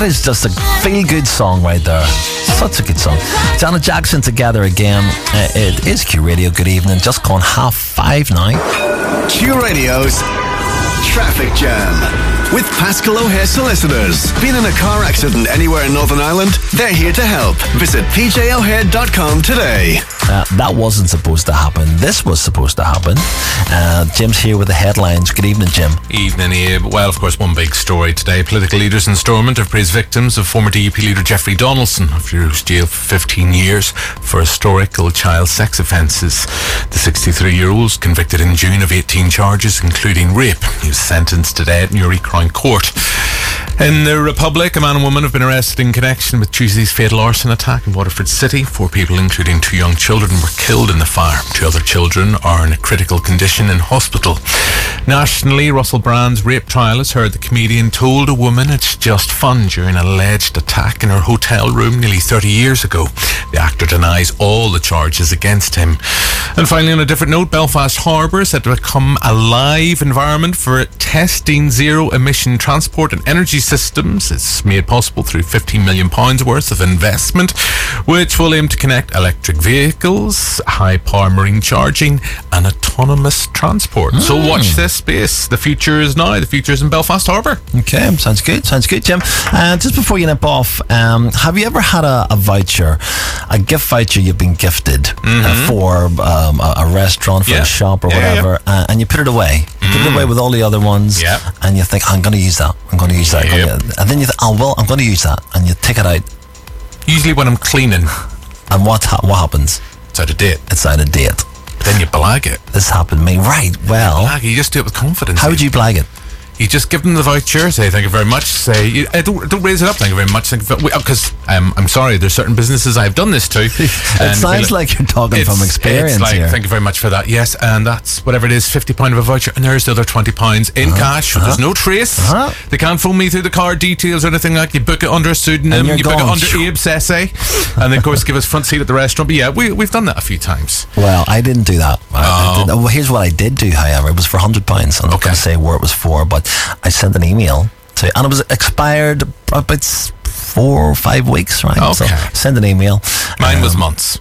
That is just a feel-good song right there. Such a good song. Janet Jackson, Together Again. It is Q Radio. Good evening. Just gone 5:30 now. Q Radio's Traffic Jam with Pascal O'Hare Solicitors. Been in a car accident anywhere in Northern Ireland? They're here to help. Visit pjohare.com today. That wasn't supposed to happen. This was supposed to happen. Jim's here with the headlines. Good evening, Jim. Evening, Abe. Well, of course, one big story today. Political leaders in Stormont have praised victims of former DUP leader Jeffrey Donaldson after he was jailed for 15 years for historical child sex offences. The 63-year-old was convicted in June of 18 charges, including rape. He was sentenced today at Newry Crown Court. In the Republic, a man and woman have been arrested in connection with Tuesday's fatal arson attack in Waterford City. 4 people, including 2 young children, were killed in the fire. 2 other children are in a critical condition in hospital. Nationally, Russell Brand's rape trial has heard the comedian told a woman it's just fun during an alleged attack in her hotel room nearly 30 years ago. The actor denies all the charges against him. And finally, on a different note, Belfast Harbour is set to become a live environment for testing zero-emission transport and energy systems. It's made possible through £15 million worth of investment, which will aim to connect electric vehicles, high-power marine charging and autonomous transport. So watch this space. The future is now. The future is in Belfast Harbour. Okay, sounds good, Jim. Just before you nip off, have you ever had a voucher, a gift voucher you've been gifted for a restaurant, for a shop or whatever, and you put it away? You put it away with all the other ones, and you think, I'm going to use that. And then you think, I'm going to use that, and you take it out. Usually when I'm cleaning. And what happens? It's out of date. But then you blag it. This happened to me. Right, well. You just do it with confidence. How would you blag it? You just give them the voucher, say thank you very much, say don't raise it up, thank you very much, because I'm sorry, there's certain businesses I've done this to. It sounds like you're talking from experience. It's like, here. Thank you very much for that. Yes, and that's whatever it is, £50 of a voucher, and there's the other £20 in cash. There's no trace. They can't phone me through the card details or anything like. You book it under a pseudonym, you book it under Abe Sesse, and then of course give us front seat at the restaurant. But yeah, we've done that a few times. Well, I didn't do that. Well, here's what I did do, however. It was for £100. I'm not going to say where it was for, but I sent an email to, and it was expired about 4 or 5 weeks, right? Okay. So send an email. Mine was months.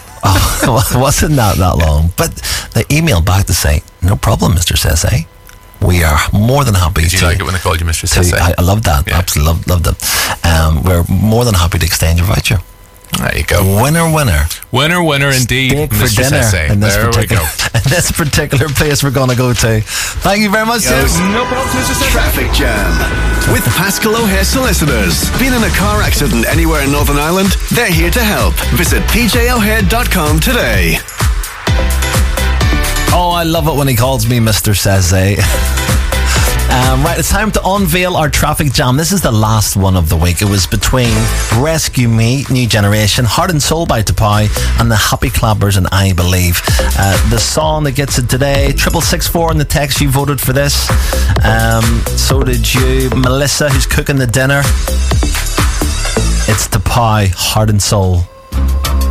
It wasn't that long, but the email back to say, no problem, Mr. Sesse. We are more than happy. Did you like it when they called you Mr. Sesse? I loved that. Yeah. Absolutely loved it. We're more than happy to exchange your voucher. There you go. Winner indeed. Steak for Mr. dinner Sesse. in this particular place we're going to go to. Thank you very much, Jim. No problem, Mr. Sesse. Traffic Jam with Pascal O'Hare Solicitors. Been in a car accident anywhere in Northern Ireland? They're here to help. Visit pjohare.com today. Oh, I love it when he calls me Mr. Sesse. Right, it's time to unveil our traffic jam. This is the last one of the week. It was between Rescue Me, New Generation, Heart and Soul by Tapai, and the Happy Clappers and I Believe. The song that gets it today, 6664 in the text, you voted for this. So did you. Melissa, who's cooking the dinner. It's Tapai, Heart and Soul.